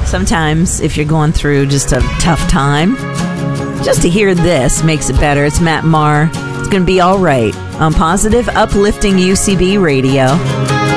Sometimes if you're going through just a tough time, just to hear this makes it better. It's Matt Maher. It's going to be all right on Positive Uplifting UCB Radio.